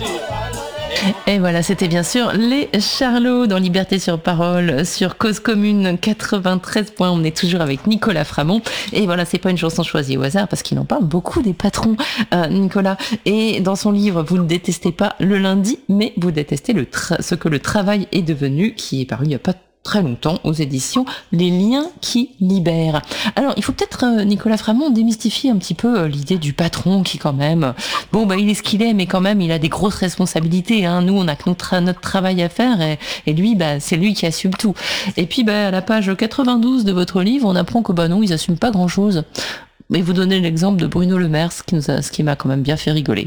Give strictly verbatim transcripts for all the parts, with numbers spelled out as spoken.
Et voilà, c'était bien sûr les Charlots dans Liberté sur Parole sur Cause Commune quatre-vingt-treize points. On est toujours avec Nicolas Framont. Et voilà, c'est pas une chanson choisie au hasard parce qu'il en parle beaucoup des patrons, euh, Nicolas. Et dans son livre, vous ne détestez pas le lundi, mais vous détestez le tra- ce que le travail est devenu, qui est paru il n'y a pas très longtemps aux éditions Les Liens qui libèrent. Alors, il faut peut-être, euh, Nicolas Framont, démystifier un petit peu euh, l'idée du patron qui, quand même, bon, bah, il est ce qu'il est, mais quand même, il a des grosses responsabilités. Hein. Nous, on a que notre, notre travail à faire, et, et lui, bah, c'est lui qui assume tout. Et puis, bah, à la page quatre-vingt-douze de votre livre, on apprend que, bah, non, ils assument pas grand-chose. Mais vous donnez l'exemple de Bruno Le Maire, ce qui, nous a, ce qui m'a quand même bien fait rigoler.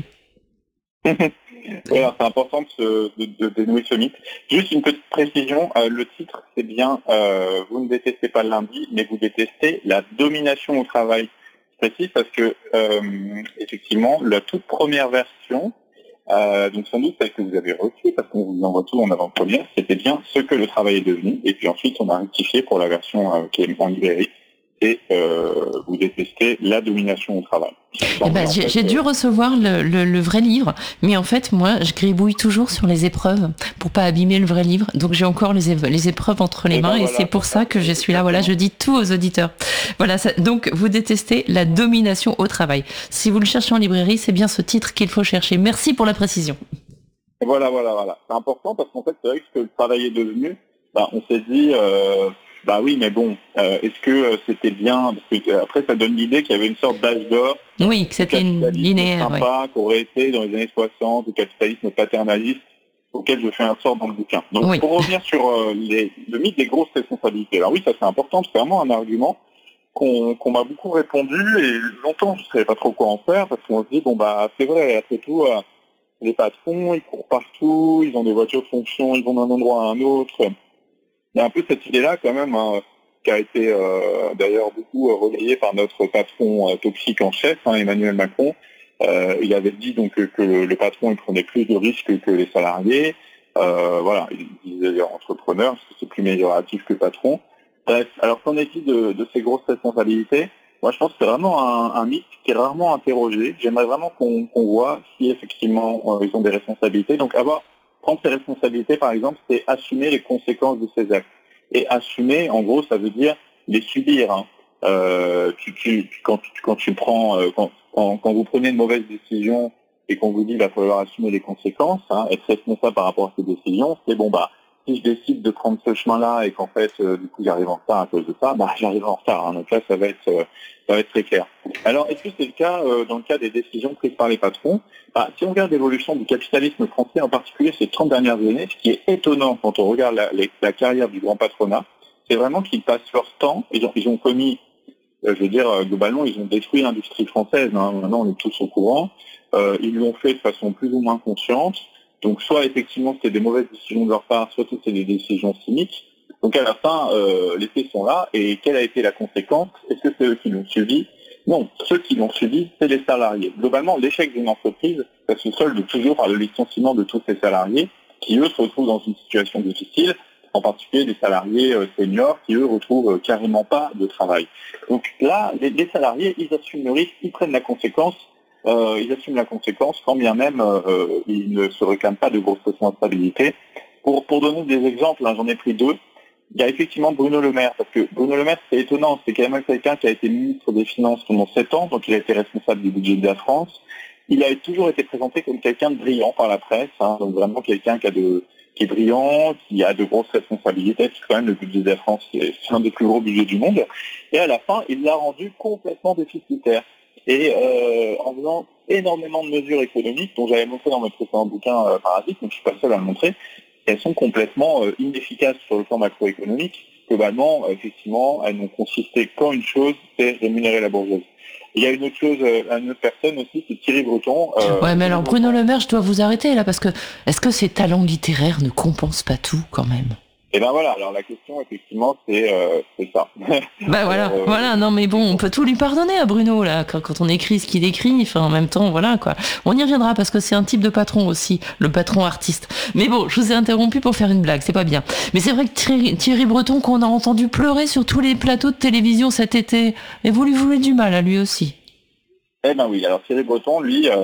Oui, alors c'est important de, se, de, de dénouer ce mythe. Juste une petite précision, euh, le titre c'est bien euh, vous ne détestez pas le lundi, mais vous détestez la domination au travail. Je précise parce que euh, effectivement, la toute première version, euh, donc sans doute celle que vous avez reçue, parce qu'on vous envoie tout en avant-première, c'était bien ce que le travail est devenu, et puis ensuite on a rectifié pour la version euh, qui est en librairie. Et euh, vous détestez la domination au travail. Eh ben, j'ai, fait, j'ai dû recevoir le, le, le vrai livre, mais en fait, moi, je gribouille toujours sur les épreuves pour pas abîmer le vrai livre. Donc, j'ai encore les, é- les épreuves entre les et mains, ben, et voilà, c'est pour ça que je suis là. Voilà, je dis tout aux auditeurs. Voilà. Ça, donc, vous détestez la domination au travail. Si vous le cherchez en librairie, c'est bien ce titre qu'il faut chercher. Merci pour la précision. Voilà, voilà, voilà. C'est important parce qu'en fait, c'est vrai que ce que le travail est devenu, ben, on s'est dit. Euh, Bah oui, mais bon, euh, est-ce que euh, c'était bien parce que, euh, après, ça donne l'idée qu'il y avait une sorte d'âge d'or. Oui, que c'était une linéaire. Sympa, ouais. Qu'aurait été dans les années soixante, le capitalisme paternaliste, auquel je fais un sort dans le bouquin. Donc, oui. pour revenir sur euh, les, le mythe des grosses responsabilités. Alors oui, ça c'est important, c'est vraiment un argument qu'on, qu'on m'a beaucoup répondu et longtemps, je ne savais pas trop quoi en faire parce qu'on se dit, bon bah c'est vrai, après tout, euh, les patrons, ils courent partout, ils ont des voitures de fonction, ils vont d'un endroit à un autre. Il y a un peu cette idée-là quand même, hein, qui a été euh, d'ailleurs beaucoup euh, relayée par notre patron euh, toxique en chef, hein, Emmanuel Macron. Euh, il avait dit donc que, que le, le patron il prenait plus de risques que les salariés. Euh, voilà, il disait d'ailleurs entrepreneur, parce que c'est plus amélioratif que patron. Bref, alors qu'en est-il de, de ces grosses responsabilités ? Moi, je pense que c'est vraiment un, un mythe qui est rarement interrogé. J'aimerais vraiment qu'on, qu'on voit si effectivement euh, ils ont des responsabilités. Donc avoir prendre ses responsabilités, par exemple, c'est assumer les conséquences de ses actes. Et assumer, en gros, ça veut dire les subir. Hein. Euh, tu, tu, quand, quand tu prends, euh, quand, quand, quand vous prenez une mauvaise décision et qu'on vous dit qu'il va falloir assumer les conséquences, hein, être responsable par rapport à ces décisions, c'est bon, bah, si je décide de prendre ce chemin-là et qu'en fait, euh, du coup, j'arrive en retard à cause de ça, bah, j'arrive en retard. Hein. Donc là, ça va être, euh, ça va être très clair. Alors, est-ce que c'est le cas euh, dans le cas des décisions prises par les patrons ? Bah, si on regarde l'évolution du capitalisme français, en particulier ces trente dernières années, ce qui est étonnant quand on regarde la, la, la carrière du grand patronat, c'est vraiment qu'ils passent leur temps, ils ont, ils ont commis, euh, je veux dire, euh, globalement, ils ont détruit l'industrie française, hein, maintenant on est tous au courant, euh, ils l'ont fait de façon plus ou moins consciente, donc soit effectivement c'était des mauvaises décisions de leur part, soit c'était des décisions cyniques, donc à la fin, euh, les faits sont là, et quelle a été la conséquence ? Est-ce que c'est eux qui l'ont suivi ? Non, ceux qui l'ont subi, c'est les salariés. Globalement, l'échec d'une entreprise, ça se solde toujours par le licenciement de tous ces salariés, qui eux se retrouvent dans une situation difficile, en particulier des salariés euh, seniors, qui eux retrouvent euh, carrément pas de travail. Donc là, les, les salariés, ils assument le risque, ils prennent la conséquence, euh, ils assument la conséquence, quand bien même euh, ils ne se réclament pas de grosses responsabilités. Pour, pour donner des exemples, hein, j'en ai pris deux. Il y a effectivement Bruno Le Maire, parce que Bruno Le Maire, c'est étonnant, c'est quand même quelqu'un qui a été ministre des Finances pendant sept ans, donc il a été responsable du budget de la France. Il a toujours été présenté comme quelqu'un de brillant par la presse, hein, donc vraiment quelqu'un qui a de, qui est brillant, qui a de grosses responsabilités, parce que quand même le budget de la France, c'est un des plus gros budgets du monde. Et à la fin, il l'a rendu complètement déficitaire. Et euh, en faisant énormément de mesures économiques, dont j'avais montré dans mes précédents bouquins euh, Parasite, donc je suis pas seul à le montrer, elles sont complètement euh, inefficaces sur le plan macroéconomique. Globalement, euh, effectivement, elles n'ont consisté qu'en une chose, c'est rémunérer la bourgeoisie. Il y a une autre chose, euh, une autre personne aussi, c'est Thierry Breton. Euh, ouais, mais alors Bruno Le Maire, je dois vous arrêter là, parce que est-ce que ses talents littéraires ne compensent pas tout quand même ? Et ben voilà, alors la question effectivement c'est euh, c'est ça. Bah voilà, alors, euh, voilà, non mais bon, on peut tout lui pardonner à Bruno là, quand, quand on écrit ce qu'il écrit, enfin en même temps, voilà quoi. On y reviendra parce que c'est un type de patron aussi, le patron artiste. Mais bon, je vous ai interrompu pour faire une blague, c'est pas bien. Mais c'est vrai que Thierry, Thierry Breton qu'on a entendu pleurer sur tous les plateaux de télévision cet été, et vous lui voulez du mal à lui aussi. Eh ben oui, alors Thierry Breton, lui, euh,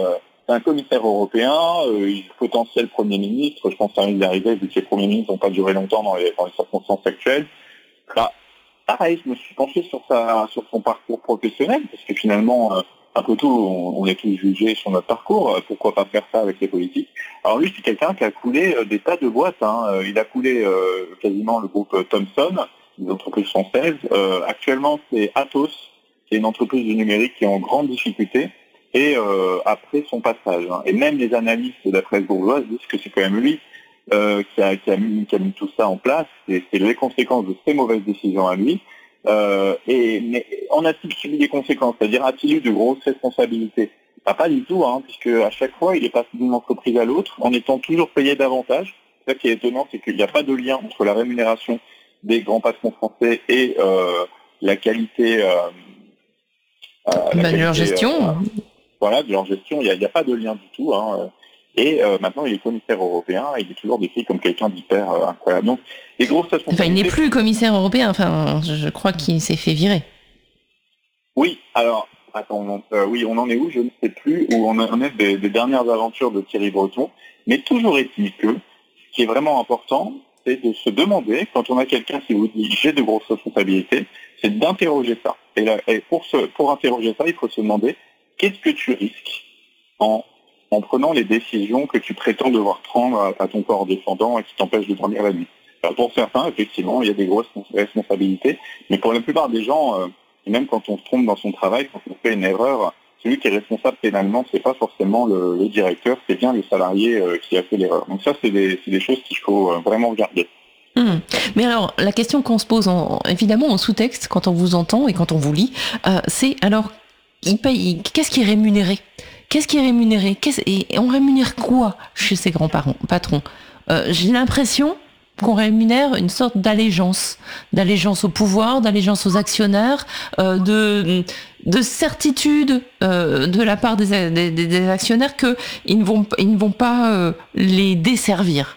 c'est un commissaire européen, euh, potentiel Premier ministre, je pense que ça risque d'arriver vu que les premiers ministres n'ont pas duré longtemps dans les, dans les circonstances actuelles. Bah, pareil, je me suis penché sur, sa, sur son parcours professionnel, parce que finalement, euh, après tout, on, on est tous jugés sur notre parcours, euh, pourquoi pas faire ça avec les politiques. Alors lui, c'est quelqu'un qui a coulé euh, des tas de boîtes, hein. Il a coulé euh, quasiment le groupe euh, Thomson, une entreprise française. Euh, actuellement, c'est Atos, qui est une entreprise du numérique qui est en grande difficulté, et euh, après son passage. Hein. Et même les analystes de la presse bourgeoise disent que c'est quand même lui euh, qui, a, qui, a mis, qui a mis tout ça en place, et c'est les conséquences de ses mauvaises décisions à lui. Euh, et mais en a-t-il subi des conséquences, c'est-à-dire a-t-il eu de grosses responsabilités? Bah, pas du tout, hein, puisque à chaque fois il est passé d'une entreprise à l'autre en étant toujours payé davantage. Ce qui est étonnant, c'est qu'il n'y a pas de lien entre la rémunération des grands patrons français et euh, la qualité, euh, euh, la bah, qualité de leur gestion. Euh, voilà, de leur gestion, il n'y a, a pas de lien du tout. Hein. Et euh, maintenant, il est commissaire européen, et il est toujours décrit comme quelqu'un d'hyper euh, incroyable. Donc, les grosses responsabilités... Enfin, il n'est plus commissaire européen, enfin, je crois qu'il s'est fait virer. Oui, alors, attends, euh, oui, on en est où, je ne sais plus, où on en est des, des dernières aventures de Thierry Breton, mais toujours est-il que, ce qui est vraiment important, c'est de se demander, quand on a quelqu'un qui vous dit « j'ai de grosses responsabilités », c'est d'interroger ça. Et, là, et pour, ce, pour interroger ça, il faut se demander « qu'est-ce que tu risques en, en prenant les décisions que tu prétends devoir prendre à, à ton corps défendant et qui t'empêchent de dormir la nuit ?» Alors, pour certains, effectivement, il y a des grosses responsabilités, mais pour la plupart des gens, euh, même quand on se trompe dans son travail, quand on fait une erreur, celui qui est responsable pénalement, c'est pas forcément le, le directeur, c'est bien le salarié euh, qui a fait l'erreur. Donc ça, c'est des, c'est des choses qu'il faut euh, vraiment regarder. Mmh. Mais alors, la question qu'on se pose, en, évidemment, en sous-texte, quand on vous entend et quand on vous lit, euh, c'est alors, il paye, qu'est-ce qui est rémunéré ? Qu'est-ce qui est rémunéré ? Qu'est-ce, et on rémunère quoi chez ces grands patrons ? euh, J'ai l'impression qu'on rémunère une sorte d'allégeance, d'allégeance au pouvoir, d'allégeance aux actionnaires, euh, de, de certitude euh, de la part des, des, des actionnaires qu'ils ne vont, ils ne vont pas euh, les desservir.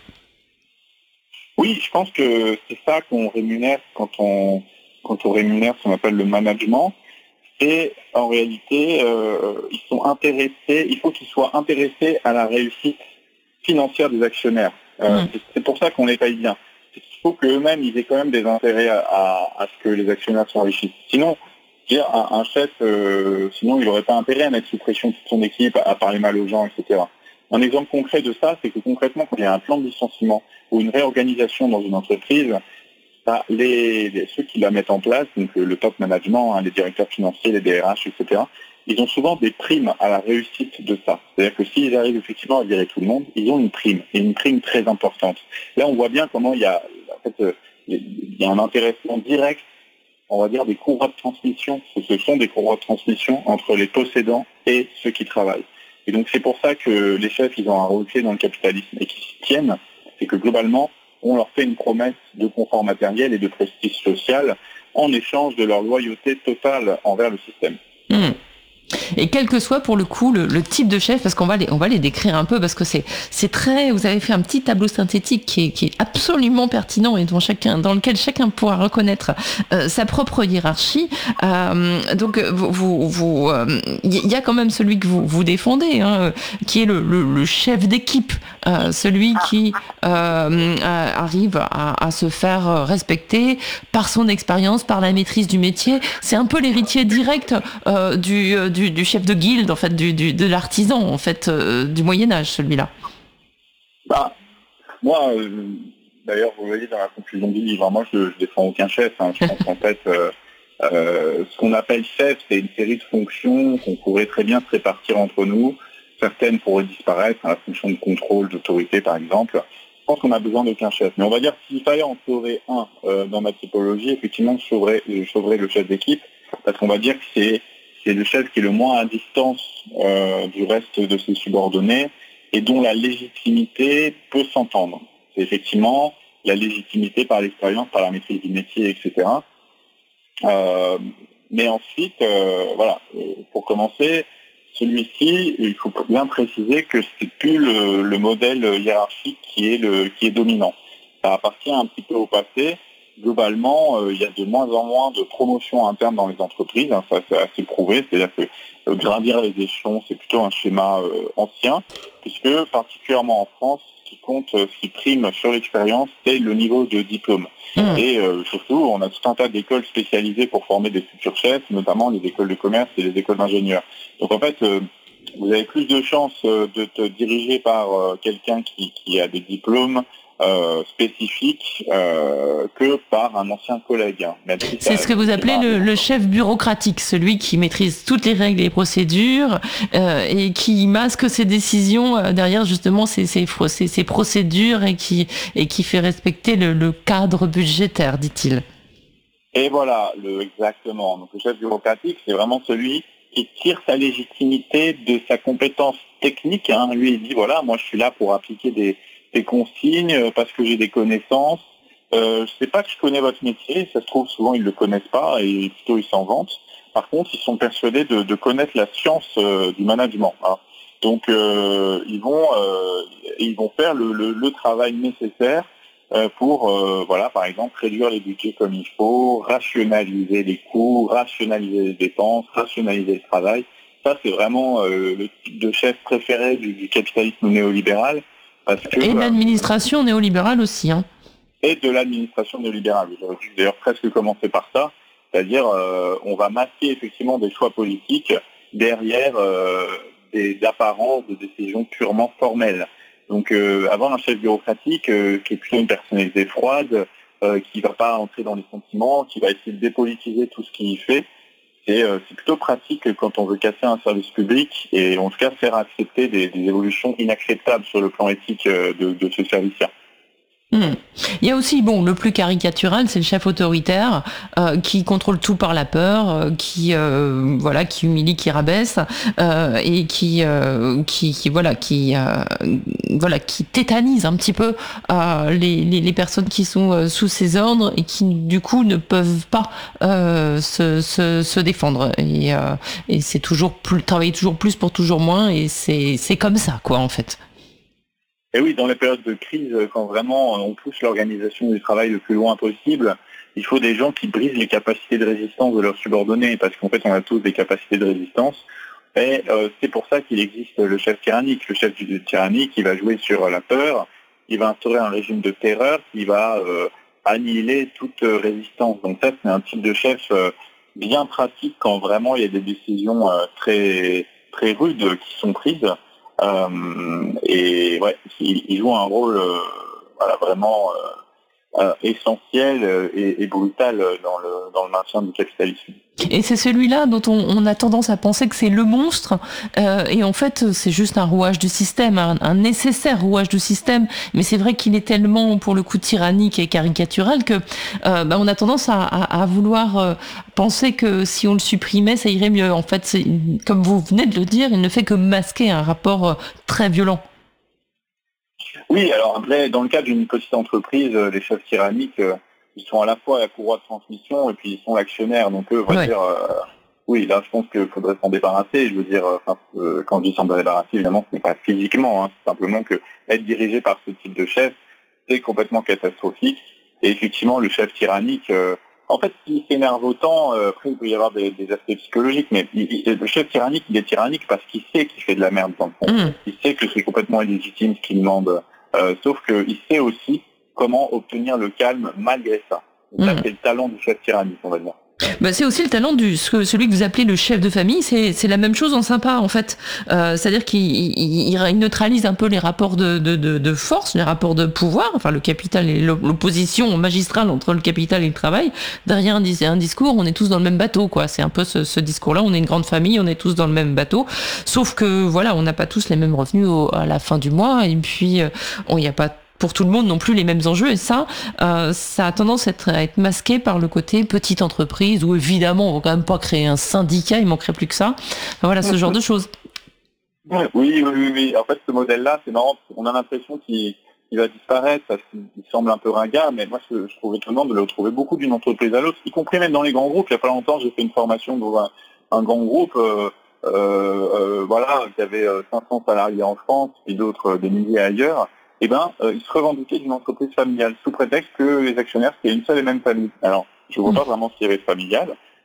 Oui, je pense que c'est ça qu'on rémunère quand on, quand on rémunère ce qu'on appelle le management. Et en réalité, euh, ils sont intéressés, il faut qu'ils soient intéressés à la réussite financière des actionnaires. Euh, mmh. C'est pour ça qu'on les paye bien. Il faut qu'eux-mêmes, ils aient quand même des intérêts à, à, à ce que les actionnaires s'enrichissent. Sinon, dire, un, un chef, euh, sinon il n'aurait pas intérêt à mettre sous pression toute son équipe, à parler mal aux gens, et cetera. Un exemple concret de ça, c'est que concrètement, quand il y a un plan de licenciement ou une réorganisation dans une entreprise, bah, les, les, ceux qui la mettent en place, donc le, le top management, hein, les directeurs financiers, les D R H, et cetera, ils ont souvent des primes à la réussite de ça. C'est-à-dire que s'ils arrivent effectivement à virer tout le monde, ils ont une prime, et une prime très importante. Là, on voit bien comment il y a, en fait, euh, il y a un intéressement direct, on va dire, des courroies de transmission. Ce sont des courroies de transmission entre les possédants et ceux qui travaillent. Et donc, c'est pour ça que les chefs, ils ont un rôle clé dans le capitalisme et qu'ils s'y tiennent. C'est que globalement, on leur fait une promesse de confort matériel et de prestige social en échange de leur loyauté totale envers le système. Mmh. Et quel que soit pour le coup le, le type de chef, parce qu'on va les, on va les décrire un peu, parce que c'est, c'est très, vous avez fait un petit tableau synthétique qui est, qui est absolument pertinent et dont chacun, dans lequel chacun pourra reconnaître euh, sa propre hiérarchie. Euh, donc, vous, vous, vous, euh, y a quand même celui que vous, vous défendez, hein, qui est le, le, le chef d'équipe, euh, celui qui euh, arrive à, à se faire respecter par son expérience, par la maîtrise du métier. C'est un peu l'héritier direct euh, du, du Du, du chef de guilde, en fait, du, du, de l'artisan, en fait, euh, du Moyen-Âge, celui-là. Bah, moi, euh, d'ailleurs, vous voyez dans la conclusion du livre, moi, je ne défends aucun chef. Hein. Je pense qu'en fait, euh, euh, ce qu'on appelle chef, c'est une série de fonctions qu'on pourrait très bien se répartir entre nous. Certaines pourraient disparaître, hein, la fonction de contrôle, d'autorité, par exemple. Je pense qu'on a besoin d'aucun chef. Mais on va dire, s'il fallait en sauver un euh, dans ma typologie, effectivement, je sauverais, je sauverais le chef d'équipe, parce qu'on va dire que c'est c'est le chef qui est le moins à distance euh, du reste de ses subordonnés et dont la légitimité peut s'entendre. C'est effectivement la légitimité par l'expérience, par la maîtrise du métier, et cetera. Euh, mais ensuite, euh, voilà, pour commencer, celui-ci, il faut bien préciser que c'est plus le, le modèle hiérarchique qui est, le, qui est dominant. Ça appartient un petit peu au passé. Globalement, euh, il y a de moins en moins de promotions internes dans les entreprises, hein, ça c'est assez prouvé, c'est-à-dire que euh, gravir les échelons, c'est plutôt un schéma euh, ancien, puisque particulièrement en France, ce qui compte, ce qui prime sur l'expérience, c'est le niveau de diplôme. Mmh. Et euh, surtout, on a tout un tas d'écoles spécialisées pour former des futurs chefs, notamment les écoles de commerce et les écoles d'ingénieurs. Donc en fait, euh, vous avez plus de chances euh, de te diriger par euh, quelqu'un qui, qui a des diplômes euh, spécifiques euh, que par un ancien collègue. Hein. Si c'est ce que vous appelez le, le chef bureaucratique, celui qui maîtrise toutes les règles et les procédures euh, et qui masque ses décisions euh, derrière justement ses, ses, ses, ses procédures et qui, et qui fait respecter le, le cadre budgétaire, dit-il. Et voilà, le, exactement. Donc le chef bureaucratique, c'est vraiment celui qui tire sa légitimité de sa compétence technique. Hein. Lui, il dit, voilà, moi je suis là pour appliquer des, des consignes parce que j'ai des connaissances. Euh, je sais pas que je connais votre métier, ça se trouve souvent ils le connaissent pas et plutôt ils s'en vantent. Par contre, ils sont persuadés de, de connaître la science euh, du management. Hein. Donc euh, ils vont euh, ils vont faire le, le, le travail nécessaire euh, pour euh, voilà par exemple réduire les budgets comme il faut, rationaliser les coûts, rationaliser les dépenses, rationaliser le travail. Ça c'est vraiment euh, le type de chef préféré du, du capitalisme néolibéral. Parce que, et de l'administration euh, néolibérale aussi. Hein. Et de l'administration néolibérale. J'aurais dû d'ailleurs presque commencer par ça, c'est-à-dire euh, on va masquer effectivement des choix politiques derrière euh, des apparences de décisions purement formelles. Donc euh, avoir un chef bureaucratique euh, qui est plutôt une personnalité froide, euh, qui ne va pas entrer dans les sentiments, qui va essayer de dépolitiser tout ce qu'il fait, c'est, euh, c'est plutôt pratique quand on veut casser un service public et en tout cas faire accepter des, des évolutions inacceptables sur le plan éthique euh, de, de ce service-là. Mmh. Il y a aussi, bon, le plus caricatural, c'est le chef autoritaire euh, qui contrôle tout par la peur, euh, qui euh, voilà, qui humilie, qui rabaisse euh, et qui, euh, qui, qui voilà, qui euh, voilà, qui tétanise un petit peu euh, les, les, les personnes qui sont euh, sous ses ordres et qui du coup ne peuvent pas euh, se, se, se défendre. Et, euh, et c'est toujours plus travailler toujours plus pour toujours moins et c'est c'est comme ça quoi en fait. Et oui, dans les périodes de crise, quand vraiment on pousse l'organisation du travail le plus loin possible, il faut des gens qui brisent les capacités de résistance de leurs subordonnés, parce qu'en fait on a tous des capacités de résistance. Et euh, c'est pour ça qu'il existe le chef tyrannique. Le chef tyrannique, il va jouer sur la peur, il va instaurer un régime de terreur qui va euh, annihiler toute résistance. Donc ça, c'est un type de chef euh, bien pratique quand vraiment il y a des décisions euh, très très rudes qui sont prises. Euh, et ouais, il, il joue un rôle euh, voilà, vraiment euh, euh, essentiel et, et brutal dans le, dans le maintien du capitalisme. Et c'est celui-là dont on, on a tendance à penser que c'est le monstre, euh, et en fait c'est juste un rouage du système, un, un nécessaire rouage du système, mais c'est vrai qu'il est tellement pour le coup tyrannique et caricatural que euh, bah, on a tendance à, à, à vouloir euh, penser que si on le supprimait ça irait mieux. En fait, c'est, comme vous venez de le dire, il ne fait que masquer un rapport euh, très violent. Oui, alors après, dans le cas d'une petite entreprise, les chefs tyranniques, euh, ils sont à la fois la courroie de transmission et puis ils sont l'actionnaire. Donc eux, on va ouais. dire, euh, oui, là, je pense qu'il faudrait s'en débarrasser. Je veux dire, enfin, euh, quand je dis s'en débarrasser, évidemment, ce n'est pas physiquement. Hein, c'est simplement que être dirigé par ce type de chef, c'est complètement catastrophique. Et effectivement, le chef tyrannique, euh, en fait, s'il s'énerve autant, euh, après, il peut y avoir des, des aspects psychologiques, mais il, il, le chef tyrannique, il est tyrannique parce qu'il sait qu'il fait de la merde dans le fond. Mmh. Il sait que c'est complètement illégitime ce qu'il demande. Euh, sauf qu'il sait aussi comment obtenir le calme malgré ça. Donc, ça, mmh. c'est le talent du chef tyrannique, on va dire. Bah, c'est aussi le talent du celui que vous appelez le chef de famille, c'est c'est la même chose en sympa en fait. Euh, c'est-à-dire qu'il il, il neutralise un peu les rapports de, de de de force, les rapports de pouvoir, enfin le capital et l'opposition magistrale entre le capital et le travail. Derrière un, un discours, on est tous dans le même bateau quoi. C'est un peu ce, ce discours-là. On est une grande famille, on est tous dans le même bateau. Sauf que voilà, on n'a pas tous les mêmes revenus au, à la fin du mois et puis il n'y a pas pour tout le monde non plus les mêmes enjeux et ça, euh, ça a tendance à être, à être masqué par le côté petite entreprise où évidemment on va quand même pas créer un syndicat, il manquerait plus que ça. Enfin, voilà, ce genre de choses. Oui, oui, oui, oui. En fait, ce modèle-là, c'est marrant, on a l'impression qu'il, qu'il va disparaître parce qu'il semble un peu ringard, mais moi, je, je trouve étonnant de le retrouver beaucoup d'une entreprise à l'autre, y compris même dans les grands groupes. Il n'y a pas longtemps, j'ai fait une formation dans un, un grand groupe, euh, euh, euh, voilà, qui avait cinq cents salariés en France, et d'autres des milliers ailleurs. Eh ben, euh, ils se revendiquaient d'une entreprise familiale, sous prétexte que les actionnaires, c'était une seule et même famille. Alors, je ne vois pas vraiment ce qu'il y avait de familial.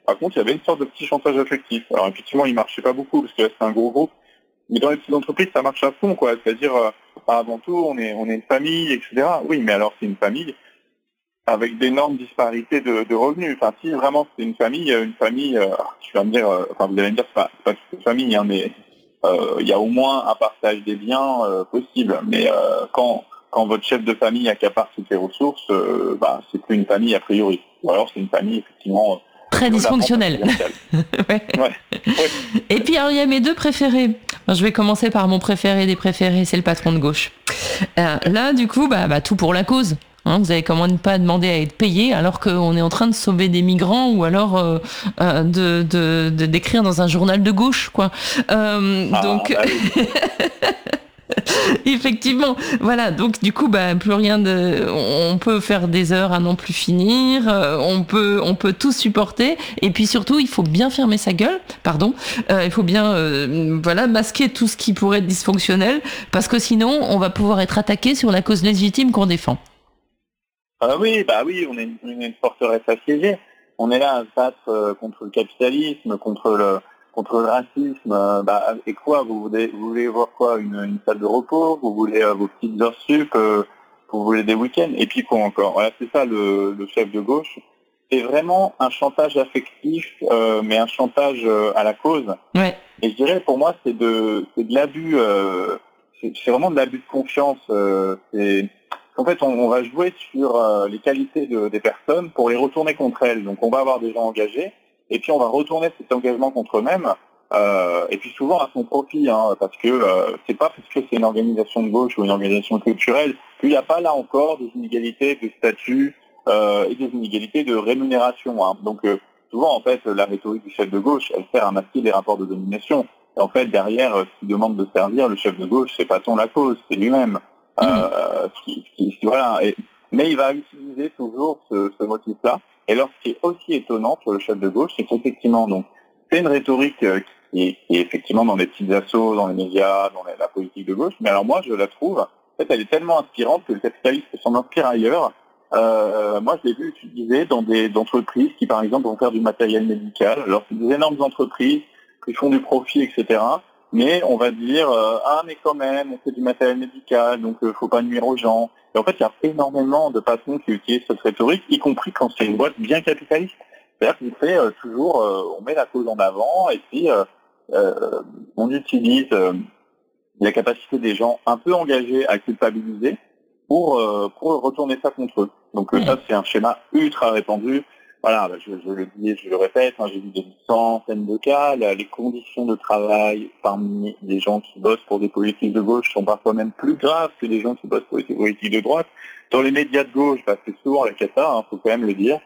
Par contre, il y avait une sorte de petit chantage affectif. Alors effectivement, il marchait pas beaucoup parce que là, c'est un gros groupe. Mais dans les petites entreprises, ça marche à fond, quoi. C'est-à-dire, euh, avant tout, on est, on est une famille, et cetera. Oui, mais alors c'est une famille avec d'énormes disparités de, de revenus. Enfin, si vraiment c'est une famille, une famille, euh, tu vas me dire, euh, enfin, vous allez me dire, c'est pas, c'est pas une famille, hein, mais euh, il y a au moins un partage des biens euh, possible. Mais euh, quand quand votre chef de famille accapare toutes les ressources, euh, bah, c'est plus une famille a priori. Ou alors c'est une famille effectivement très dysfonctionnelle. Ouais. Ouais. Ouais. Et puis alors il y a mes deux préférés. Je vais commencer par mon préféré des préférés, c'est le patron de gauche. Euh, là, du coup, bah, bah tout pour la cause. Hein, vous avez quand même pas demandé à être payé alors qu'on est en train de sauver des migrants ou alors euh, euh, de, de, de d'écrire dans un journal de gauche, quoi. Euh, ah, donc. Bah oui. Effectivement, voilà. Donc du coup, bah plus rien de. On peut faire des heures à non plus finir. On peut, on peut tout supporter. Et puis surtout, il faut bien fermer sa gueule. Pardon. Euh, il faut bien, euh, voilà, masquer tout ce qui pourrait être dysfonctionnel, parce que sinon, on va pouvoir être attaqué sur la cause légitime qu'on défend. Ah oui, bah oui, on est une, une, une forteresse assiégée. On est là à se battre euh, contre le capitalisme, contre le contre le racisme. Euh, bah, et quoi, vous voulez vous voulez voir quoi, une, une salle de repos, vous voulez euh, vos petites heures sup, euh, vous voulez des week-ends, et puis quoi encore. Voilà, c'est ça le, le chef de gauche. C'est vraiment un chantage affectif, euh, mais un chantage euh, à la cause. Ouais. Et je dirais, pour moi, c'est de c'est de l'abus. Euh, c'est, c'est vraiment de l'abus de confiance. Euh, c'est En fait, on, on va jouer sur euh, les qualités de, des personnes pour les retourner contre elles. Donc, on va avoir des gens engagés, et puis on va retourner cet engagement contre eux-mêmes, euh, et puis souvent à son profit, hein, parce que euh, c'est pas parce que c'est une organisation de gauche ou une organisation culturelle qu'il n'y a pas là encore des inégalités de statut euh, et des inégalités de rémunération. Hein. Donc, euh, souvent, en fait, la rhétorique du chef de gauche, elle sert à masquer les rapports de domination. Et en fait, derrière, euh, ce qui demande de servir, le chef de gauche, c'est pas tant la cause, c'est lui-même. Euh, qui, qui, voilà. Et, mais il va utiliser toujours ce, ce motif-là. Et alors, ce qui est aussi étonnant pour le chef de gauche, c'est qu'effectivement, donc, c'est une rhétorique euh, qui, est, qui est effectivement dans les petits assauts, dans les médias, dans la, la politique de gauche. Mais alors moi, je la trouve, en fait, elle est tellement inspirante que le capitalisme s'en inspire ailleurs. Euh, moi, je l'ai vu utiliser dans des entreprises qui, par exemple, vont faire du matériel médical. Alors, c'est des énormes entreprises qui font du profit, et cetera. Mais on va dire euh, ah mais quand même on fait du matériel médical donc euh, faut pas nuire aux gens. Et en fait il y a énormément de patrons qui utilisent cette rhétorique, y compris quand c'est une boîte bien capitaliste. C'est-à-dire qu'on fait euh, toujours euh, on met la cause en avant et puis euh, euh, on utilise euh, la capacité des gens un peu engagés à culpabiliser pour euh, pour retourner ça contre eux. Donc euh, ça c'est un schéma ultra répandu. Voilà, je, je le dis et je le répète, hein, j'ai vu des centaines de cas, là, les conditions de travail parmi les gens qui bossent pour des politiques de gauche sont parfois même plus graves que les gens qui bossent pour des politiques de droite. Dans les médias de gauche, bah, c'est souvent la cata, hein, faut quand même le dire.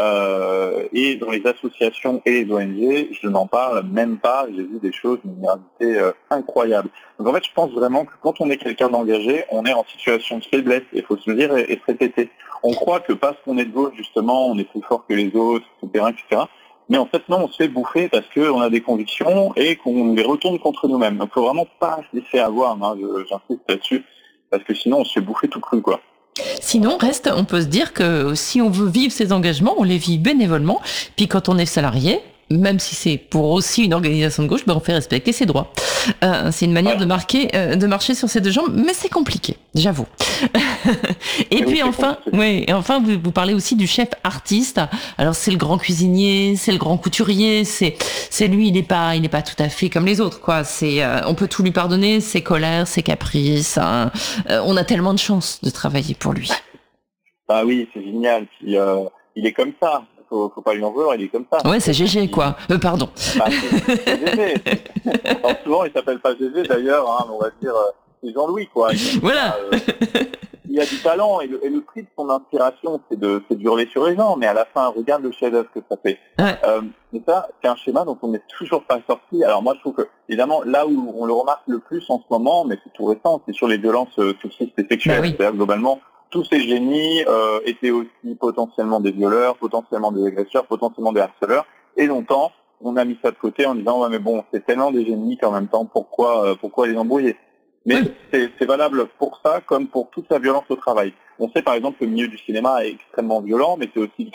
Euh, et dans les associations et les O N G, je n'en parle même pas, j'ai vu des choses d'une gravité euh, incroyable. Donc en fait, je pense vraiment que quand on est quelqu'un d'engagé, on est en situation de faiblesse, il faut se le dire et, et se répéter. On croit que parce qu'on est de gauche, justement, on est plus fort que les autres, et cetera, et cetera. Mais en fait, non, on se fait bouffer parce qu'on a des convictions et qu'on les retourne contre nous-mêmes. Donc, il ne faut vraiment pas se laisser avoir, hein, je, j'insiste là-dessus, parce que sinon, on se fait bouffer tout cru, quoi. Sinon, reste, on peut se dire que si on veut vivre ces engagements, on les vit bénévolement. Puis quand on est salarié, même si c'est pour aussi une organisation de gauche, ben on fait respecter ses droits. Euh, c'est une manière ouais. de marquer, euh, de marcher sur ces deux jambes, mais c'est compliqué, j'avoue. et mais puis oui, enfin, oui, et enfin, vous, vous parlez aussi du chef artiste. Alors c'est le grand cuisinier, c'est le grand couturier, c'est, c'est lui, il n'est pas, il n'est pas tout à fait comme les autres, quoi. C'est, euh, on peut tout lui pardonner, ses colères, ses caprices. Hein. Euh, on a tellement de chance de travailler pour lui. Ah oui, c'est génial. Puis euh, il est comme ça. Faut, faut pas lui en vouloir, il est comme ça. Ouais, c'est Gégé, quoi. Euh, pardon. Bah, c'est, c'est Gégé. Alors, souvent, il s'appelle pas Gégé, d'ailleurs, hein, on va dire, euh, c'est Jean-Louis, quoi. Il, voilà. Euh, il a du talent, et le, et le prix de son inspiration, c'est de, c'est de hurler sur les gens, mais à la fin, regarde le chef-d'œuvre que ça fait. Ouais. Euh, et ça, c'est un schéma dont on n'est toujours pas sorti. Alors moi, je trouve que, évidemment, là où on le remarque le plus en ce moment, mais c'est tout récent, c'est sur les violences euh, sexistes et sexuelles. Bah oui. C'est-à-dire, globalement, tous ces génies euh, étaient aussi potentiellement des violeurs, potentiellement des agresseurs, potentiellement des harceleurs. Et longtemps, on a mis ça de côté en disant ouais mais bon, c'est tellement des génies qu'en même temps, pourquoi euh, pourquoi les embrouiller? Mais oui. c'est, c'est valable pour ça comme pour toute la violence au travail. On sait par exemple que le milieu du cinéma est extrêmement violent, mais c'est aussi le cas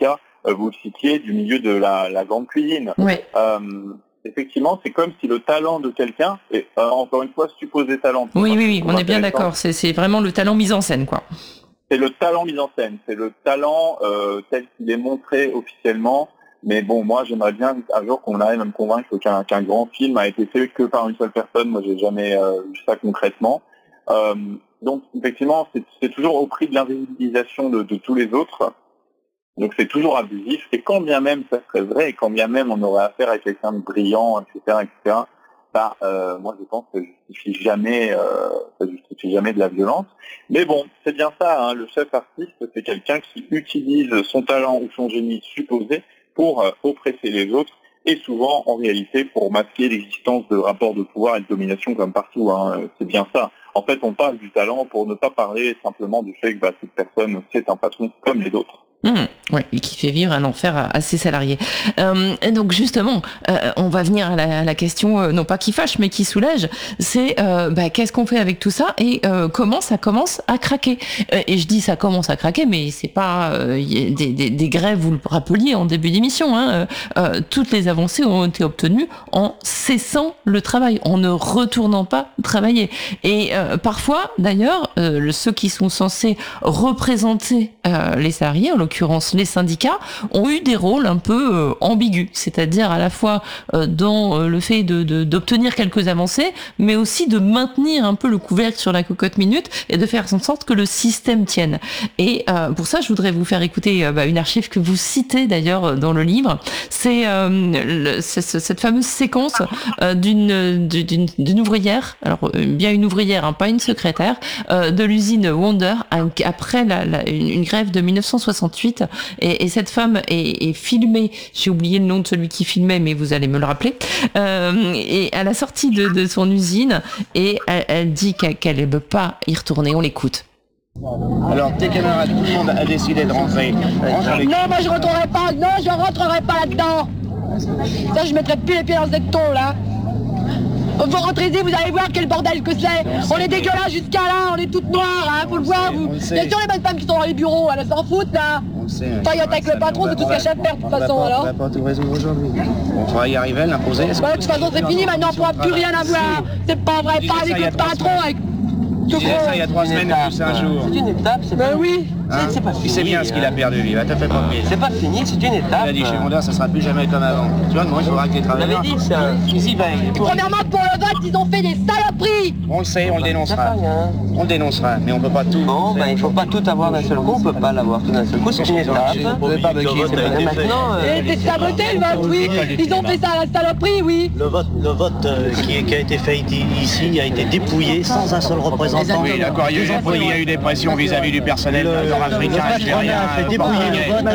euh, vous le citiez, du milieu de la, la grande cuisine. Oui. Euh, effectivement, c'est comme si le talent de quelqu'un, et euh, encore une fois, supposé talent. Oui, oui, oui, on est bien d'accord. C'est, c'est vraiment le talent mis en scène, quoi. C'est le talent mis en scène, c'est le talent euh, tel qu'il est montré officiellement. Mais bon, moi, j'aimerais bien un jour qu'on arrive à me convaincre qu'un, qu'un grand film a été fait que par une seule personne. Moi, j'ai jamais euh, vu ça concrètement. Euh, donc, effectivement, c'est, c'est toujours au prix de l'invisibilisation de, de tous les autres. Donc, c'est toujours abusif. Et quand bien même ça serait vrai, et quand bien même on aurait affaire à quelqu'un de brillant, et cetera, et cetera, bah, euh, moi, je pense que ça justifie jamais, euh, ça justifie jamais de la violence. Mais bon, c'est bien ça, hein, le chef artiste, c'est quelqu'un qui utilise son talent ou son génie supposé pour euh, oppresser les autres, et souvent, en réalité, pour masquer l'existence de rapports de pouvoir et de domination comme partout. Hein. C'est bien ça. En fait, on parle du talent pour ne pas parler simplement du fait que bah, cette personne, c'est un patron comme les autres. Mmh, ouais, et qui fait vivre un enfer à, à ses salariés. Euh, et donc justement, euh, on va venir à la, à la question, euh, non pas qui fâche, mais qui soulage, c'est euh, bah, qu'est-ce qu'on fait avec tout ça et euh, comment ça commence à craquer. Euh, et je dis ça commence à craquer, mais c'est pas euh, y a des, des, des grèves, vous le rappeliez en début d'émission, hein, euh, toutes les avancées ont été obtenues en cessant le travail, en ne retournant pas travailler. Et euh, parfois, d'ailleurs, euh, ceux qui sont censés représenter euh, les salariés, en l'occurrence les syndicats, ont eu des rôles un peu euh, ambigus, c'est-à-dire à la fois euh, dans euh, le fait de, de, d'obtenir quelques avancées, mais aussi de maintenir un peu le couvercle sur la cocotte minute et de faire en sorte que le système tienne. Et euh, pour ça, je voudrais vous faire écouter euh, bah, une archive que vous citez d'ailleurs dans le livre. C'est, euh, le, c'est cette fameuse séquence euh, d'une, d'une, d'une ouvrière, alors euh, bien une ouvrière, hein, pas une secrétaire, euh, de l'usine Wonder après la, la, une, une grève de dix-neuf cent soixante-huit. Et, et cette femme est, est filmée, j'ai oublié le nom de celui qui filmait, mais vous allez me le rappeler, euh, et à la sortie de, de son usine, et elle, elle dit qu'elle, qu'elle ne veut pas y retourner. On l'écoute. Alors tes camarades, tout le monde a décidé de rentrer. Non, moi je rentrerai pas, non, je rentrerai pas là-dedans. Ça, je mettrai plus les pieds dans cette tôle, là. Vous rentrez ici, vous allez voir quel bordel que c'est. On est dégueulasse jusqu'à là, on est toutes noires, hein, faut le voir. Vous. Bien sûr, les bonnes femmes qui sont dans les bureaux, elles s'en foutent là. Faillotte avec le patron, c'est tout ce qu'elle cherche à faire de toute façon alors. On va pas tout résoudre aujourd'hui. On va y arriver, l'imposer. Ouais, de toute façon, c'est fini maintenant, on pourra plus rien avoir. C'est pas vrai, pas avec le patron, avec. Tu disais ça il y a trois semaines et plus un jour. C'est une étape, c'est ben pas... oui. Hein, c'est pas fini. Il sait bien ce qu'il a perdu, lui. Va te faire pas C'est pas fini, c'est une étape. Il a dit chez Honda, ça sera plus jamais comme avant. Tu vois, moi, il faudra que les travailleurs. Vous l'avez dit, ça. Ici, ben, pour... Premièrement, pour le vote, ils ont fait des saloperies. On le sait, on le dénoncera. On le dénoncera, mais on peut pas tout. Bon, ben, il faut pas tout avoir d'un seul coup, on peut pas l'avoir tout d'un seul coup, c'est une étape. Vous pouvez pas bloquer, c'est pas maintenant. Et c'est saboté le vote, oui. Ils ont fait ça à la saloperie, oui. Le vote, le vote euh, qui, qui a été fait ici a été dépouillé sans un seul représentant. Oui, d'accord, il y a eu, il y a eu des pressions vis-à-vis du personnel nord-africain. On a fait dépouiller le vote.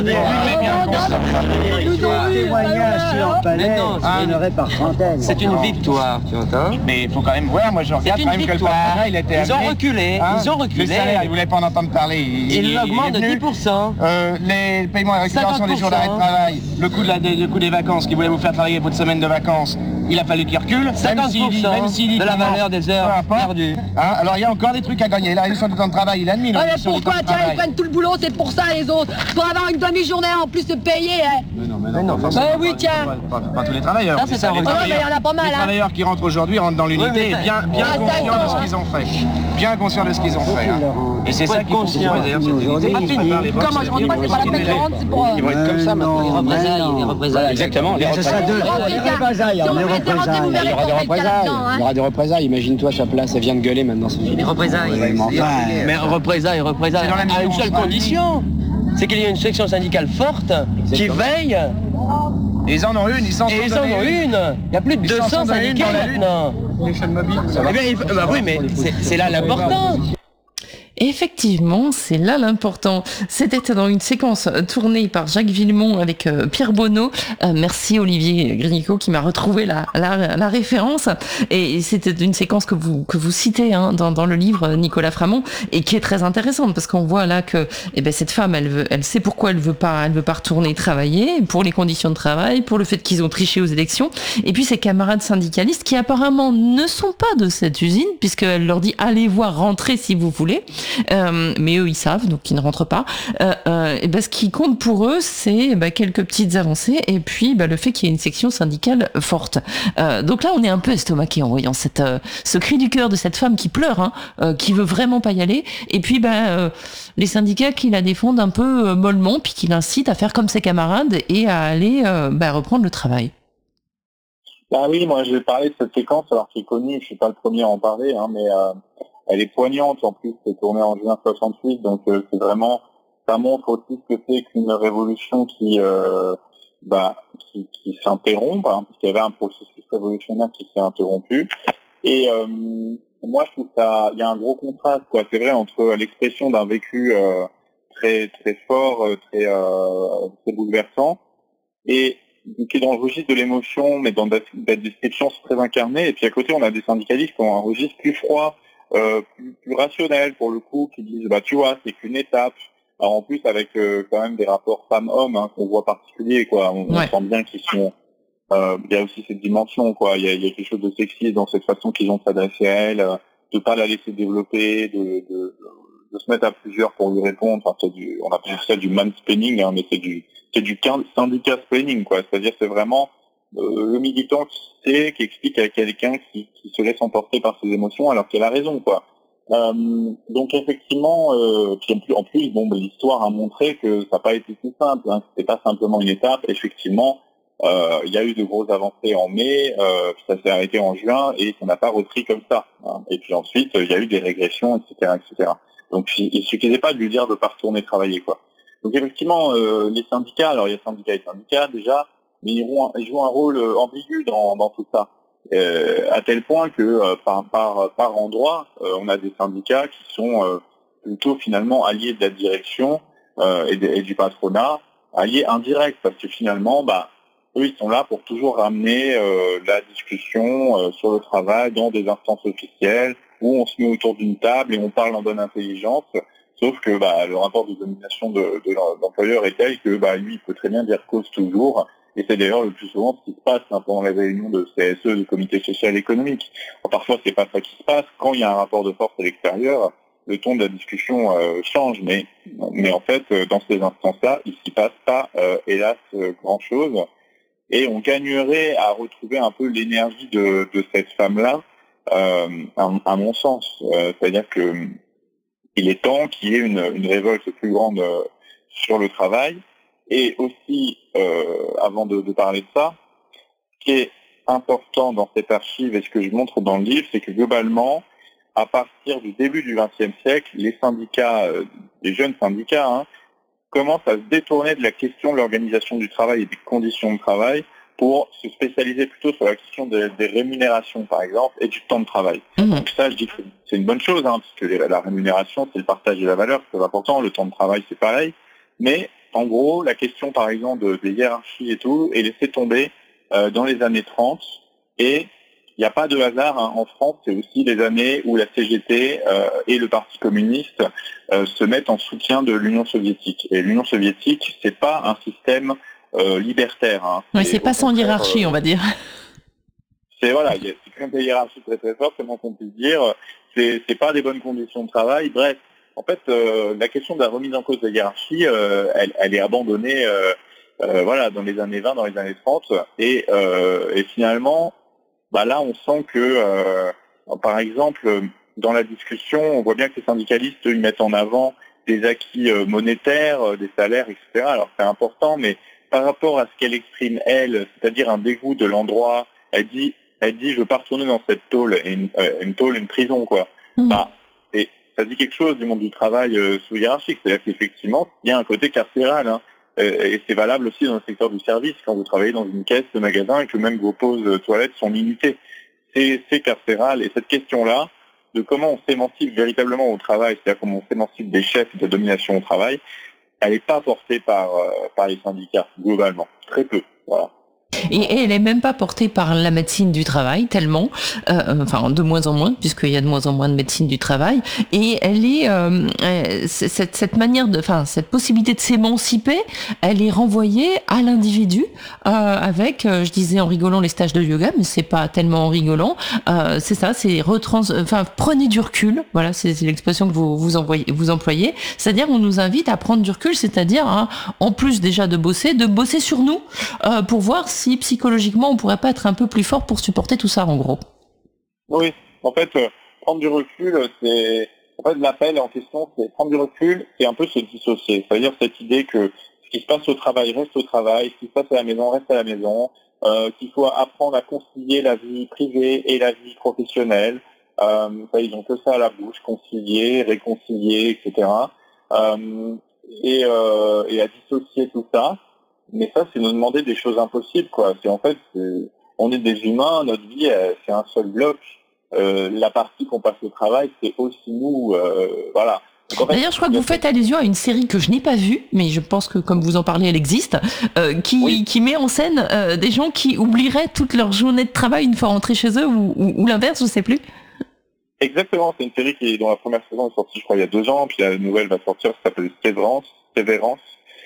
Témoignage sur le palais, il par centaines. C'est une victoire, tu entends? Mais il faut quand même voir, moi je regarde quand même que le patronat, il était Ils ont reculé, ils ont reculé. Le salaire, ils voulaient pas en entendre parler. Il l'augmente de dix pour cent. Euh, les paiements et récupération des jours d'arrêt de travail, le coût, de la, le coût des vacances, qui voulait vous faire travailler pour une semaine de vacances, il a fallu qu'il recule. cinquante pour cent même s'il dit de la valeur des heures perdues. Hein, alors il y a encore des trucs à gagner. La réduction du temps de travail, il a admis. Ah mais pourquoi tiens, ils prennent tout le boulot, c'est pour ça les autres. Pour avoir une demi-journée en plus de payer, hein. Mais non, mais non. Bah oui, tiens. Pas, pas, pas tous les travailleurs. Ça, c'est un Ah mais il y en a pas mal, Les hein. travailleurs qui rentrent aujourd'hui rentrent dans l'unité Oui, mais et bien, bien Ah, conscients ça, de ce qu'ils ont fait. Bien conscients de ce qu'ils ont fait. Hein. Et c'est faut ça être qu'il faut conscient. prouver, d'ailleurs. C'est pas fini. Comme moi je rentre pas, c'est pas la peine de rentrer, c'est pour... Ils vont être comme ça maintenant. Les représailles, les représailles. Exactement. Les Ce sera deux. Les représailles, Si on les vous laisse rentrer, vous représailles. verrez qu'on fait le cas là-dedans, Il y hein. aura des représailles, imagine-toi sa place, elle vient de gueuler maintenant. Les représailles. Mais représailles, représailles, C'est dans la à une mission, seule on sera condition, c'est qu'il y ait une section syndicale forte qui veille. Ils en ont une, ils s'en sont Et ils en ont une. Il y a plus de Ils deux s'en sont cents donné une syndicats dans la lutte. maintenant. Les chaînes mobiles, ça va. Eh bien, il faut- bah oui, mais c'est- c'est là l'important. Effectivement, c'est là l'important. C'était dans une séquence tournée par Jacques Villemont avec euh, Pierre Bonneau. Euh, merci Olivier Grignico qui m'a retrouvé la, la, la référence. Et c'était une séquence que vous que vous citez hein, dans, dans le livre Nicolas Framont et qui est très intéressante parce qu'on voit là que eh ben cette femme, elle veut, elle sait pourquoi elle veut pas, elle veut pas retourner travailler pour les conditions de travail, pour le fait qu'ils ont triché aux élections. Et puis ses camarades syndicalistes qui apparemment ne sont pas de cette usine puisqu'elle leur dit allez voir rentrer si vous voulez. Euh, mais eux, ils savent, donc ils ne rentrent pas. Euh, euh, et ben, ce qui compte pour eux, c'est ben, quelques petites avancées et puis ben, le fait qu'il y ait une section syndicale forte. Euh, donc là, on est un peu estomaqué en voyant cette, euh, ce cri du cœur de cette femme qui pleure, hein, euh, qui veut vraiment pas y aller. Et puis, ben, euh, les syndicats qui la défendent un peu euh, mollement, puis qui l'incitent à faire comme ses camarades et à aller euh, ben, reprendre le travail. Ah oui, moi je vais parler de cette séquence, alors qui est connue, je suis pas le premier à en parler, hein, mais euh, elle est poignante, en plus c'est tourné en juin soixante-huit, donc euh, c'est vraiment, ça montre aussi ce que c'est qu'une révolution qui, euh, bah, qui, qui s'interrompt, hein, parce qu'il y avait un processus révolutionnaire qui s'est interrompu. Et euh, moi je trouve ça, il y a un gros contraste, quoi. C'est vrai, entre l'expression d'un vécu euh, très très fort, très euh, très bouleversant, et qui est dans le registre de l'émotion, mais dans la description très incarnée. Et puis à côté, on a des syndicalistes qui ont un registre plus froid, euh, plus, plus rationnel pour le coup, qui disent bah tu vois, c'est qu'une étape. Alors en plus avec euh, quand même des rapports femmes-hommes hein, qu'on voit particuliers, quoi. On, ouais. on sent bien qu'ils sont. Euh, il y a aussi cette dimension, quoi. Il y a, il y a quelque chose de sexiste dans cette façon qu'ils ont de s'adresser à elle, euh, de pas la laisser développer, de, de, de, de se mettre à plusieurs pour lui répondre. Enfin, c'est du, on appelle ça du mansplaining, hein, mais c'est du c'est du syndicat splaining, quoi. C'est-à-dire c'est vraiment euh, le militant qui sait, qui explique à quelqu'un qui, qui se laisse emporter par ses émotions alors qu'elle a raison, quoi. Euh, donc effectivement, euh, puis en plus, en plus bon, l'histoire a montré que ça n'a pas été si simple, hein. C'était pas simplement une étape. Effectivement, euh, il y a eu de grosses avancées en mai, euh, ça s'est arrêté en juin et ça n'a pas repris comme ça, hein. Et puis ensuite, il y a eu des régressions, et cetera, et cetera. Donc il suffisait pas de lui dire de pas retourner travailler, quoi. Donc effectivement, euh, les syndicats, alors il y a syndicats et syndicats déjà, mais ils jouent un, ils jouent un rôle euh, ambigu dans, dans tout ça, euh, à tel point que euh, par, par, par endroit, euh, on a des syndicats qui sont euh, plutôt finalement alliés de la direction euh, et, de, et du patronat, alliés indirects, parce que finalement, bah, eux, ils sont là pour toujours ramener euh, la discussion euh, sur le travail dans des instances officielles, où on se met autour d'une table et on parle en bonne intelligence. Sauf que bah, le rapport de domination de, de l'employeur est tel que bah, lui, il peut très bien dire cause toujours. Et c'est d'ailleurs le plus souvent ce qui se passe hein, pendant les réunions de C S E, du comité social et économique. Alors, parfois, c'est pas ça qui se passe. Quand il y a un rapport de force à l'extérieur, le ton de la discussion euh, change. Mais, mais en fait, dans ces instances-là, il s'y passe pas, euh, hélas, euh, grand-chose. Et on gagnerait à retrouver un peu l'énergie de, de cette femme-là, euh, à, à mon sens. Euh, c'est-à-dire que il est temps qu'il y ait une, une révolte plus grande euh, sur le travail. Et aussi, euh, avant de, de parler de ça, ce qui est important dans cette archive et ce que je montre dans le livre, c'est que globalement, à partir du début du vingtième siècle, les syndicats, euh, les jeunes syndicats, hein, commencent à se détourner de la question de l'organisation du travail et des conditions de travail pour se spécialiser plutôt sur la question des, des rémunérations, par exemple, et du temps de travail. Mmh. Donc ça, je dis que c'est une bonne chose, hein, parce que les, la rémunération, c'est le partage de la valeur, c'est important, le temps de travail, c'est pareil. Mais, en gros, la question, par exemple, de, des hiérarchies et tout, est laissée tomber euh, dans les années trente, et il n'y a pas de hasard, hein, en France, c'est aussi les années où la C G T euh, et le Parti communiste euh, se mettent en soutien de l'Union soviétique. Et l'Union soviétique, c'est pas un système Euh, libertaire. Hein. Oui, c'est, c'est pas sans hiérarchie, euh, on va dire. C'est voilà, il y a c'est quand même des hiérarchies très très fortes, comment qu'on puisse dire. C'est c'est pas des bonnes conditions de travail. Bref, en fait, euh, la question de la remise en cause de la hiérarchie, euh, elle, elle est abandonnée, euh, euh, voilà, dans les années vingt, dans les années trente, et, euh, et finalement, bah là, on sent que, euh, par exemple, dans la discussion, on voit bien que les syndicalistes ils mettent en avant des acquis euh, monétaires, euh, des salaires, et cetera. Alors c'est important, mais par rapport à ce qu'elle exprime, elle, c'est-à-dire un dégoût de l'endroit, elle dit, elle dit, je veux pas retourner dans cette tôle, une, euh, une tôle, une prison, quoi. Mmh. Bah, et ça dit quelque chose du monde du travail euh, sous hiérarchique, c'est-à-dire qu'effectivement, il y a un côté carcéral, hein, euh, et c'est valable aussi dans le secteur du service, quand vous travaillez dans une caisse de magasin et que même vos pauses euh, toilettes sont limitées. C'est, c'est carcéral, et cette question-là, de comment on s'émancipe véritablement au travail, c'est-à-dire comment on s'émancipe des chefs de domination au travail, elle n'est pas portée par, euh, par les syndicats, globalement. Très peu, voilà. Et, et elle est même pas portée par la médecine du travail tellement, euh, enfin de moins en moins puisqu'il y a de moins en moins de médecine du travail. Et elle est euh, cette, cette manière de, enfin cette possibilité de s'émanciper, elle est renvoyée à l'individu euh, avec, euh, je disais en rigolant les stages de yoga, mais c'est pas tellement en rigolant. Euh, c'est ça, c'est retrans, enfin prenez du recul. Voilà, c'est, c'est l'expression que vous vous envoyez, vous employez. C'est-à-dire on nous invite à prendre du recul, c'est-à-dire hein, en plus déjà de bosser, de bosser sur nous euh, pour voir si psychologiquement on pourrait pas être un peu plus fort pour supporter tout ça en gros. Oui, en fait, euh, prendre du recul, c'est en fait l'appel en question, c'est prendre du recul, c'est un peu se dissocier. C'est-à-dire cette idée que ce qui se passe au travail reste au travail, ce qui se passe à la maison reste à la maison, euh, qu'il faut apprendre à concilier la vie privée et la vie professionnelle. Euh, ça, ils ont que ça à la bouche, concilier, réconcilier, et cetera. Euh, et, euh, et à dissocier tout ça. Mais ça, c'est nous demander des choses impossibles, quoi. C'est en fait, c'est, on est des humains, notre vie, c'est un seul bloc. Euh, la partie qu'on passe au travail, c'est aussi nous, euh, voilà. En fait, d'ailleurs, je crois que vous faites allusion à une série que je n'ai pas vue, mais je pense que comme vous en parlez, elle existe, euh, qui, oui. qui met en scène euh, des gens qui oublieraient toute leur journée de travail une fois rentrés chez eux, ou, ou, ou l'inverse, je ne sais plus. Exactement, c'est une série qui, dont la première saison est sortie, je crois, il y a deux ans, puis la nouvelle va sortir, ça s'appelle Sévérance. Sévérance.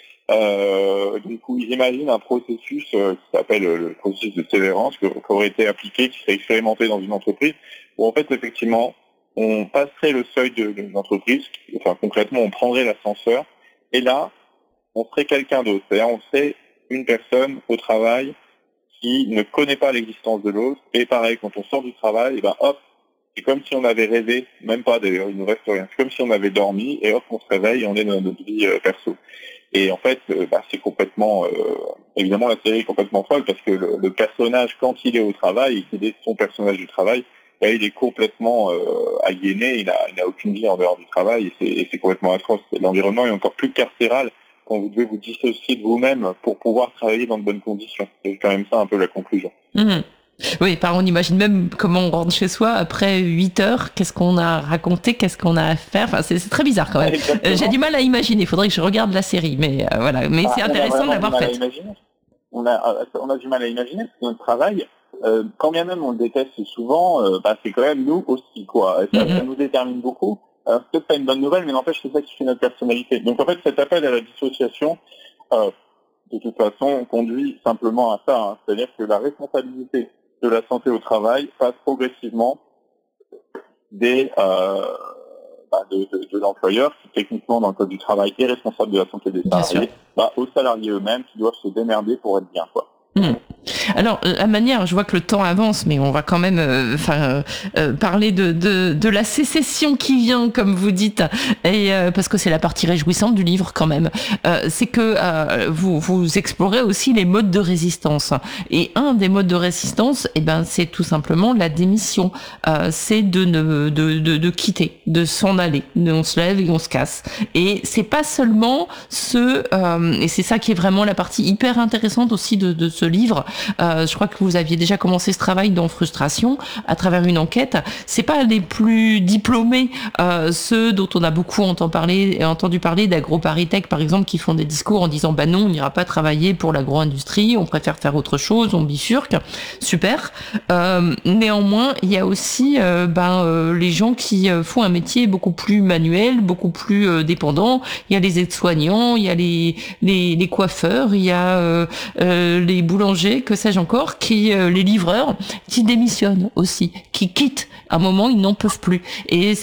Euh, du coup, ils imaginent un processus euh, qui s'appelle euh, le processus de sévérance, qui aurait été appliqué, qui serait expérimenté dans une entreprise, où en fait, effectivement, on passerait le seuil de, de l'entreprise, enfin concrètement, on prendrait l'ascenseur, et là, on serait quelqu'un d'autre. C'est-à-dire, on serait une personne au travail qui ne connaît pas l'existence de l'autre, et pareil, quand on sort du travail, et ben hop, c'est comme si on avait rêvé, même pas d'ailleurs, il nous reste rien. C'est comme si on avait dormi, et hop, on se réveille, et on est dans notre vie euh, perso. Et en fait, euh, bah, c'est complètement, euh, évidemment, la série est complètement folle, parce que le, le personnage, quand il est au travail, et qu'il est son personnage du travail, là, il est complètement euh, aliéné, il n'a il a aucune vie en dehors du travail, et c'est, et c'est complètement atroce. L'environnement est encore plus carcéral quand vous devez vous dissocier de vous-même pour pouvoir travailler dans de bonnes conditions. C'est quand même ça un peu la conclusion. Mmh. Oui, par on imagine même comment on rentre chez soi après huit heures, qu'est-ce qu'on a raconté, qu'est-ce qu'on a à faire. Enfin, c'est, c'est très bizarre quand même. Euh, j'ai du mal à imaginer, il faudrait que je regarde la série, mais euh, voilà. Mais ah, c'est intéressant de l'avoir faite. On a, on a du mal à imaginer, parce que notre travail, euh, quand bien même on le déteste souvent, euh, bah, c'est quand même nous aussi, quoi. Ça, mm-hmm. ça nous détermine beaucoup. Euh, c'est peut-être pas une bonne nouvelle, mais n'empêche, c'est ça qui fait notre personnalité. Donc en fait, cet appel à la dissociation, euh, de toute façon, conduit simplement à ça. Hein. C'est-à-dire que la responsabilité de la santé au travail passe progressivement des, euh, bah, de, de, de l'employeur, qui techniquement dans le code du travail est responsable de la santé des salariés, bah, aux salariés eux-mêmes qui doivent se démerder pour être bien, quoi. Mmh. Alors la manière, je vois que le temps avance, mais on va quand même euh, euh, euh, parler de, de, de la sécession qui vient, comme vous dites, et euh, parce que c'est la partie réjouissante du livre quand même. Euh, c'est que euh, vous, vous explorez aussi les modes de résistance. Et un des modes de résistance, eh ben, c'est tout simplement la démission. Euh, c'est de, ne, de, de, de quitter, de s'en aller. On se lève et on se casse. Et c'est pas seulement ce, euh, et c'est ça qui est vraiment la partie hyper intéressante aussi de, de ce livre. Euh, je crois que vous aviez déjà commencé ce travail dans Frustration à travers une enquête. C'est pas les plus diplômés, euh, ceux dont on a beaucoup entendu parler, entendu parler d'AgroParisTech par exemple, qui font des discours en disant bah non, on n'ira pas travailler pour l'agro-industrie, on préfère faire autre chose, on bifurque. Super. Euh, néanmoins, il y a aussi euh, ben euh, les gens qui euh, font un métier beaucoup plus manuel, beaucoup plus euh, dépendant. Il y a les aides-soignants, il y a les les, les coiffeurs, il y a euh, euh, les boulangers, que sais-je encore, qui euh, les livreurs, qui démissionnent aussi, qui quittent. À un moment, ils n'en peuvent plus. Et